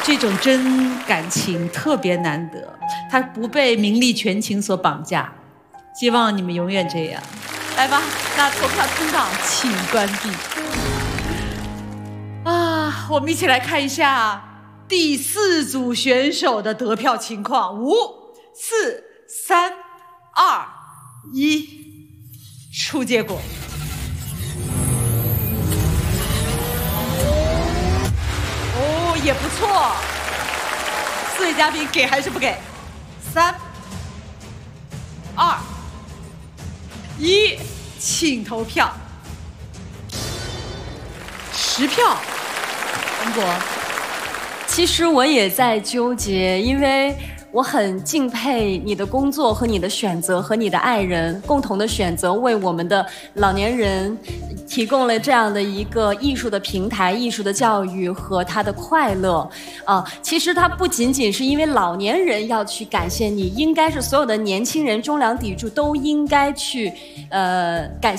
这种真感情特别难得，它不被名利权情所绑架。希望你们永远这样。来吧，那投票通道请关闭。啊，我们一起来看一下第4组选手的得票情况：5、4、3、2、1，出结果。哦，也不错。4位嘉宾给还是不给？3、2、1，请投票。10票，文博。 其实我也在纠结，因为我很敬佩你的工作和你的选择，和你的爱人共同的选择，为我们的老年人提供了这样的一个艺术的平台、艺术的教育和他的快乐。其实它不仅仅是因为老年人要去感谢你，应该是所有的年轻人、中良砥柱都应该去感谢。